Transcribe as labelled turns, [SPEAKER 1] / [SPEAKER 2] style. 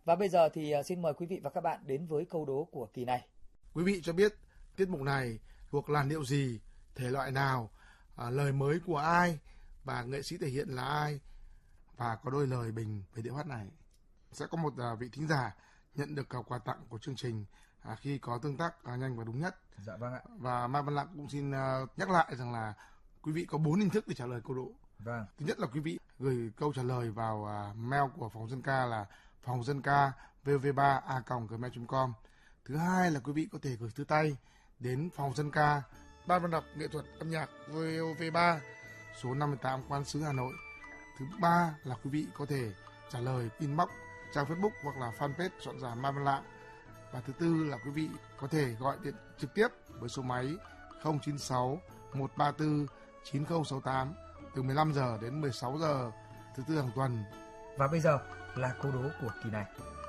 [SPEAKER 1] Và bây giờ thì xin mời quý vị và các bạn đến với câu đố của kỳ này.
[SPEAKER 2] Quý vị cho biết tiết mục này thuộc làn điệu gì, thể loại nào, lời mới của ai và nghệ sĩ thể hiện là ai, và có đôi lời bình về điệu hát này. Sẽ có một vị thính giả nhận được quà tặng của chương trình khi có tương tác nhanh và đúng nhất.
[SPEAKER 3] Dạ vâng ạ.
[SPEAKER 2] Và Mai Văn Lạng cũng xin nhắc lại rằng là quý vị có 4 hình thức để trả lời câu đố.
[SPEAKER 3] Vâng.
[SPEAKER 2] Thứ nhất là quý vị gửi câu trả lời vào mail của Phòng Dân Ca là phòng dân ca vv3a@gmail.com. Thứ hai là quý vị có thể gửi thư tay đến Phòng Dân Ca, Ban Văn đọc nghệ thuật âm nhạc VOV3, số 58 Quan Sứ Hà Nội. Thứ ba là quý vị có thể trả lời inbox trang Facebook hoặc là fanpage Soạn giả Mai Văn Lạng. Và thứ tư là quý vị có thể gọi điện trực tiếp với số máy 096 134 9068 từ 15 giờ đến 16 giờ thứ tư hàng tuần.
[SPEAKER 3] Và bây giờ là câu đố của kỳ này.